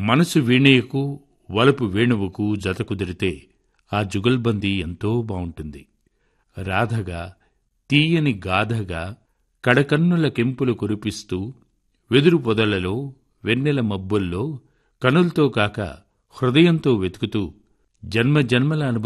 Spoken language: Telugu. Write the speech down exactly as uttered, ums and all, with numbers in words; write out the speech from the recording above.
మనసు వీణయ్యకు వలపు వేణువుకు జత కుదిరితే ఆ జుగల్బందీ ఎంతో బావుంటుంది. రాధగా, తీయని గాథగా కడకన్నుల కెంపులు కురిపిస్తూ వెదురు పొదలలో వెన్నెల మబ్బుల్లో కనులతో కాక హృదయంతో వెతుకుతూ జన్మ జన్మల అనుబంధం